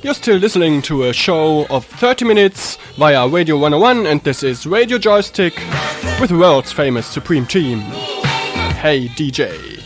You're still listening to a show of 30 minutes via Radio 101, and this is Radio Joystick with the world's famous Supreme Team. Hey DJ.